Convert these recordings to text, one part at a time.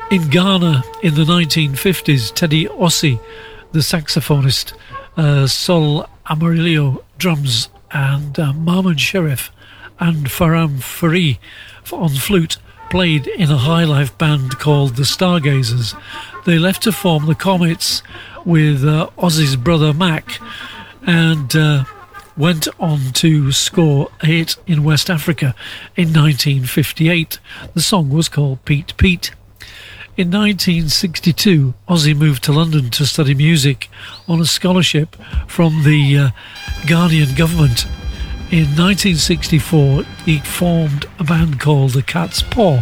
In Ghana in the 1950s, Teddy Ossie, the saxophonist, Sol Amarillo drums, and Marmon Sheriff and Faram Fari on flute played in a high life band called the Stargazers. They left to form the Comets with Ossie's brother Mac, and went on to score a hit in West Africa in 1958. The song was called Pete Pete. In 1962, Ossie moved to London to study music on a scholarship from the Ghanaian government. In 1964, he formed a band called the Cat's Paw,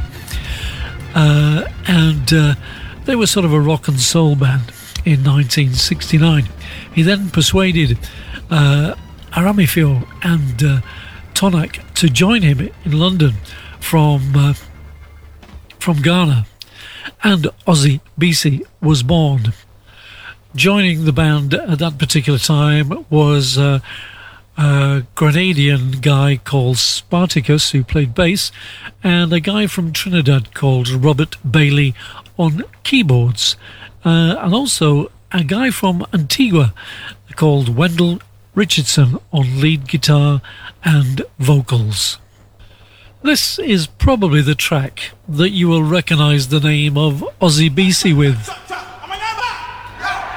and they were sort of a rock and soul band in 1969. He then persuaded Aramifio and Tonak to join him in London from Ghana, and Ozzy Bisi was born. Joining the band at that particular time was a Grenadian guy called Spartacus, who played bass, and a guy from Trinidad called Robert Bailey on keyboards, and also a guy from Antigua called Wendell Richardson on lead guitar and vocals. This is probably the track that you will recognise the name of Ozzy Bisi with.